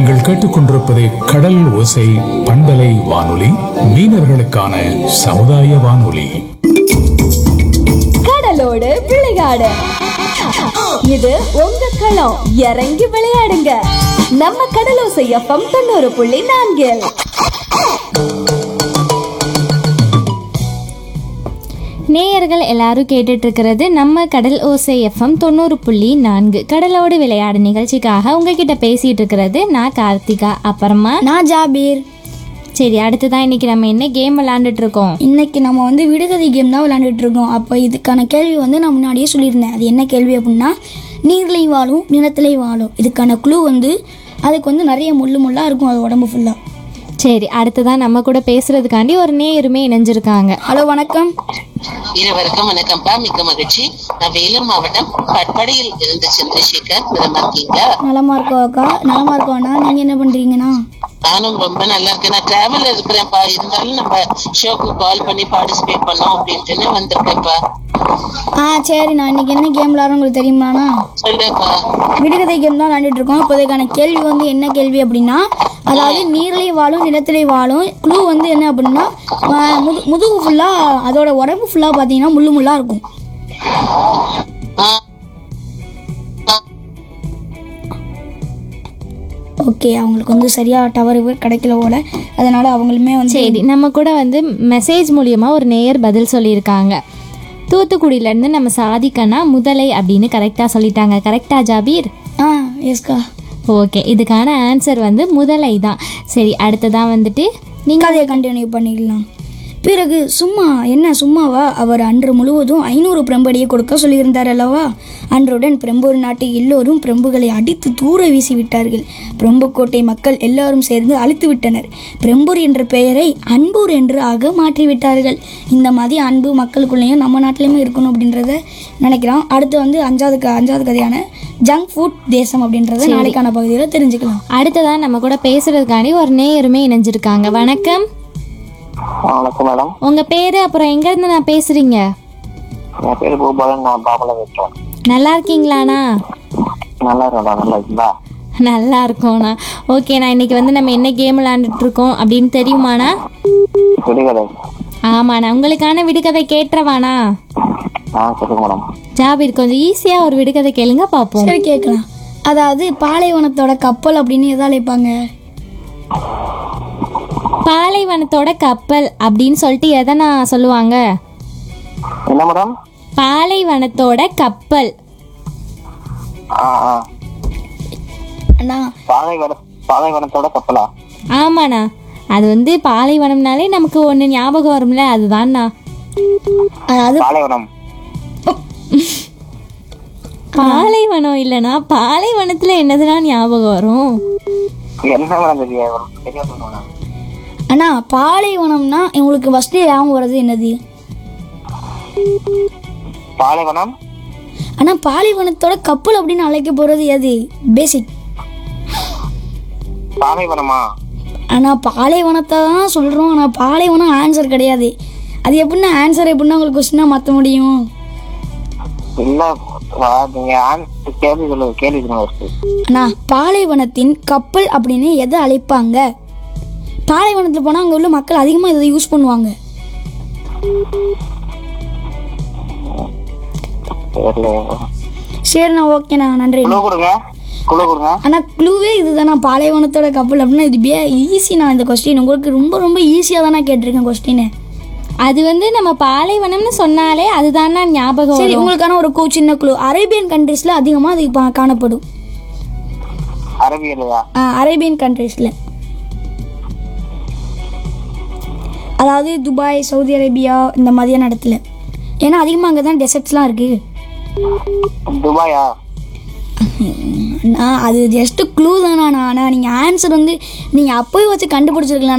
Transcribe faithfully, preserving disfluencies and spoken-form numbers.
நீங்கள் கேட்டுக்கொண்டிருப்பது கடல் ஓசை பண்பலை வானொலி, மீனவர்களுக்கான சமுதாய வானொலி. கடலோடு விளையாடு, இது உங்க களம். இறங்கி விளையாடுங்க, நம்ம கடலோசை எஃப்எம் தொண்ணூறு புள்ளி நான்கில். நேயர்கள் எல்லாரும் கேட்டுட்டு இருக்கிறது நம்ம கடல் ஓசை எஃப்எம் தொண்ணூறு புள்ளி நான்கு கடலோடு விளையாடு நிகழ்ச்சிக்காக உங்ககிட்ட பேசிட்டு இருக்கிறது நான் கார்த்திகா, அப்புறமா நான் ஜாபீர். சரி, அடுத்ததான் இன்னைக்கு நம்ம என்ன கேம் விளையாண்டுட்டு இருக்கோம்? இன்னைக்கு நம்ம வந்து விடுகதை கேம் தான் விளையாண்டுட்டு இருக்கோம். அப்போ இதுக்கான கேள்வி வந்து நான் முன்னாடியே சொல்லியிருந்தேன். அது என்ன கேள்வி அப்படின்னா, நீர்லையும் வாழும் நிலத்திலையும் வாழும். இதுக்கான குழு வந்து அதுக்கு வந்து நிறைய முள்ளு முள்ளாக இருக்கும், அது உடம்பு ஃபுல்லாக. சரி, அடுத்ததான் நம்ம கூட பேசுறதுக்காண்டி ஒரு நேயருமே இணைஞ்சிருக்காங்க. ஹலோ, வணக்கம். இருவருக்கும் வணக்கம்ப்பா, மிக்க மகிழ்ச்சி. நான் வேலூர் மாவட்டம் பட்படையில் இருந்து சந்திரசேகர். நலமா இருக்கீங்க? நலமா இருக்கோம் அக்கா. நலமா இருக்கோண்ணா. நீங்க என்ன பண்றீங்கண்ணா? நானும் ரொம்ப நல்லா இருக்கேன். நான் டிராவல் இருக்கிறேன்ப்பா, இருந்தாலும் நம்ம ஷோக்கு கால் பண்ணி பார்ட்டிசிபேட் பண்ணோம் அப்படின்ட்டு வந்திருக்கேன்ப்பா. ஆ சரி, நான் இன்னைக்கு என்ன கேம் விளையாடுறோம் உங்களுக்கு தெரியுமாண்ணா? சொல்லுப்பா. விடுகதை கேம் தான் விளையாண்டுட்டு இருக்கோம். இப்போ இதுக்கான கேள்வி வந்து என்ன கேள்வி அப்படின்னா, அதாவது நீர்லையும் வாழும் நிலத்திலையும் வாழும். குழு வந்து என்ன அப்படின்னா, முது முதுகு ஃபுல்லாக அதோட உடம்பு ஃபுல்லாக பார்த்தீங்கன்னா முள்ளு முள்ளாக இருக்கும். ஓகே, அவங்களுக்கு வந்து சரியா டவர் கிடைக்கல போல, அதனால அவங்களுமே வந்து சரி, நம்ம கூட வந்து மெசேஜ் மூலியமா ஒரு நேயர் பதில் சொல்லியிருக்காங்க. தூத்துக்குடியிலேருந்து நம்ம சாதிக்கனா முதலை அப்படின்னு கரெக்டாக சொல்லிட்டாங்க. கரெக்டா ஜாபீர்? ஆ எஸ்கா. ஓகே, இதுக்கான ஆன்சர் வந்து முதலை தான். சரி, அடுத்ததான் வந்துட்டு நீங்கள் அதை கண்டினியூ பண்ணிடலாம். பிறகு சும்மா என்ன சும்மாவா, அவர் அன்று முழுவதும் ஐநூறு பிரம்படியை கொடுக்க சொல்லியிருந்தார் அல்லவா? அன்றுடன் பிரம்பூர் நாட்டு எல்லோரும் பிரம்புகளை அடித்து தூர வீசி விட்டார்கள். பிரம்புக்கோட்டை மக்கள் எல்லாரும் சேர்ந்து அழித்து விட்டனர். பிரம்பூர் என்ற பெயரை அன்பூர் என்று ஆக மாற்றிவிட்டார்கள். இந்த மாதிரி அன்பு மக்களுக்குள்ளேயும் நம்ம நாட்டிலையுமே இருக்கணும் அப்படின்றத நினைக்கிறோம். அடுத்து வந்து அஞ்சாவது அஞ்சாவது கதையான ஜங்க் ஃபுட் தேசம் அப்படின்றத நாளைக்கான பகுதியில் தெரிஞ்சுக்கலாம். அடுத்ததான் நம்ம கூட பேசுறதுக்காண்டி ஒரு நேயருமே இணைஞ்சிருக்காங்க. வணக்கம். வணக்கம் மேடம். உங்க பேரு, அப்புறம் எங்க இருந்து நான் பேசுறீங்க? என் பேரு பூபாலன், நான் பாபல பேசுறேன். நல்லா இருக்கீங்களாண்ணா? நல்லா இருக்கா? நல்லா இருக்குதா? நல்லா இருக்கோண்ணா. ஓகேண்ணா, இன்னைக்கு வந்து நம்ம என்ன கேம் விளையாண்டுட்டு இருக்கோம் அப்படின்னு தெரியுமாண்ணா? விடுகதை. ஆமாண்ணா, உங்களுக்கான விடுகதை கேட்டுறவாண்ணா? ஆ சொல்லுங்க மேடம். ஜாபீர், கொஞ்சம் ஈஸியா ஒரு விடுகதை கேளுங்க பாப்போம். சரி, கேட்கலாம். அதாவது பாலைவனத்தோட கப்பல் அப்படின்னு எதை அழைப்பாங்க? பாலைவனத்தோட கப்பல் அப்படின்னு சொல்லிட்டு எதை நான் சொல்லுவாங்க? என்ன மேடம்? பாலைவனத்தோட கப்பல். ஆ ஆ அண்ணா, பாலைவன பாலைவனத்தோட கப்பலா? ஆமாண்ணா, அது வந்து பாலைவனம்னாலே நமக்கு ஒன்று ஞாபகம் வரும்ல, அதுதான்ண்ணா. அதாவது பாலைவனம். பாலைவனம் இல்லைண்ணா, பாலைவனத்துல என்னதுன்னா ஞாபகம் வரும்? என்ன மேடம் தெரியாது தெரியாது மேடம். அண்ணா, பாலைவனம்னா உங்களுக்கு ஃபஸ்ட்டு ஞாபகம் வர்றது என்னது? பாலைவனம். அண்ணா, பாலைவனத்தோட கப்பல் அப்படின்னு அழைக்க போகிறது எது? பேசிக். பாலைவனமா? அண்ணா, பாலைவனத்தை தான் சொல்கிறோம். ஆனால் பாலைவனம் ஆன்சர் கிடையாது. அது எப்படின்னா ஆன்சர் எப்படின்னா உங்களுக்கு கொஸ்டினாக மாற்ற முடியும்? இல்ல, நீங்க ஆன்சர் கேள்வி சொல்லுங்க, கேள்வி சொல்லுங்க. அண்ணா, பாலைவனத்தின் கப்பல் அப்படின்னு எதை அழைப்பாங்க? பாலைவனத்தில் போனால் அங்கே உள்ள மக்கள் அதிகமாக இதை யூஸ் பண்ணுவாங்க. சரிண்ணா, ஓகேண்ணா, நன்றி. குழு கொடுங்க, குழு கொடுங்க. ஆனால் க்ளூவே இதுதானா, பாலைவனத்தோட கப்பல் அப்படின்னா இது பே ஈஸி. நான் இந்த கொஸ்டின் உங்களுக்கு ரொம்ப ரொம்ப ஈஸியாக தானே கேட்டிருக்கேன் கொஸ்டின். அது வந்து நம்ம பாலைவனம்னு சொன்னாலே அதுதானா ஞாபகம். சரி, உங்களுக்கான ஒரு கூ சின்ன குழு. அரேபியன் கண்ட்ரீஸில் அதிகமாக அது பா- காணப்படும். அரபியலையா? ஆ, அரேபியன் கண்ட்ரீஸில், அதாவது துபாய், சவுதி அரேபியா இந்த மாதிரியான இடத்துல. ஏன்னா அதிகமாக அங்கே தான் டெசர்ட்ஸ்லாம் இருக்குது. துபாயா? நான் அது ஜஸ்ட்டு க்ளூ தானா. ஆனால் நீங்கள் ஆன்சர் வந்து நீங்கள் அப்போயே வச்சு கண்டுபிடிச்சிருக்கலாம்.